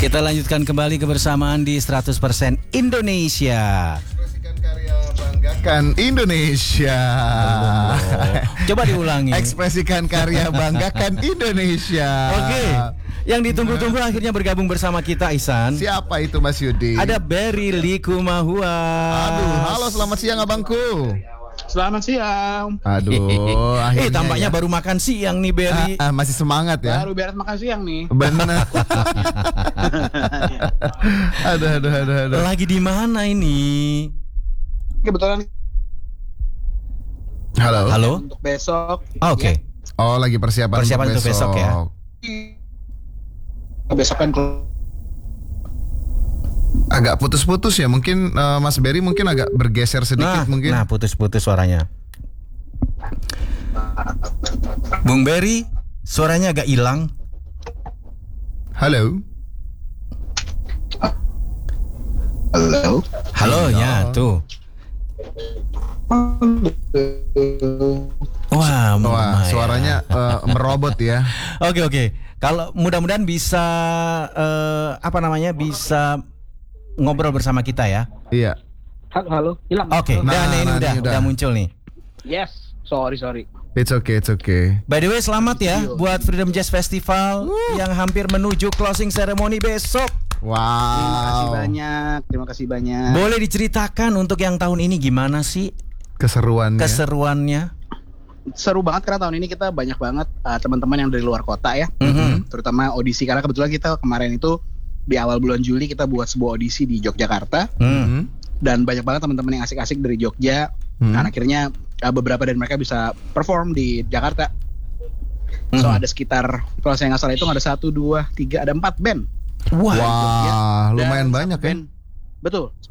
Kita lanjutkan kembali kebersamaan di 100% Indonesia. Ekspresikan karya, banggakan Indonesia. Coba diulangi. Ekspresikan karya, banggakan Indonesia. Oke. Yang ditunggu-tunggu akhirnya bergabung bersama kita, Ihsan. Siapa itu Mas Yudi? Ada Berry Likumahua. Aduh, halo selamat siang abangku. Selamat siang. Aduh, akhirnya Tampaknya ya. baru makan siang nih Berry. Masih semangat ya. Baru beres makan siang nih. Benar. aduh. Lagi di mana ini? Kebetulan Halo. untuk besok. Oke. Oh, lagi persiapan Untuk besok ya. Besok kan Agak putus-putus ya. Mungkin Mas Berry mungkin agak bergeser sedikit mungkin. Nah, putus-putus suaranya. Bung Berry, suaranya agak hilang. Halo. Halo, ya tuh. Wah, lumayan. Suaranya merobot ya. Oke. Kalau mudah-mudahan bisa bisa ngobrol bersama kita ya. Iya. halo, hilang. Oke, Nah, ini ini udah muncul nih. Yes, sorry. It's okay. By the way, selamat ya buat Freedom Jazz Festival yang hampir menuju closing ceremony besok. Wow. Terima kasih banyak. Boleh diceritakan untuk yang tahun ini gimana sih keseruannya? Seru banget karena tahun ini kita banyak banget teman-teman yang dari luar kota ya. Terutama audisi karena kebetulan kita kemarin itu di awal bulan Juli kita buat sebuah audisi di Yogyakarta. Dan banyak banget teman-teman yang asik-asik dari Jogja. Dan akhirnya beberapa dari mereka bisa perform di Jakarta. So ada sekitar, kalau saya nggak salah itu ada 1, 2, 3, ada 4 band. Wah, Wah, lumayan banyak ya. Betul.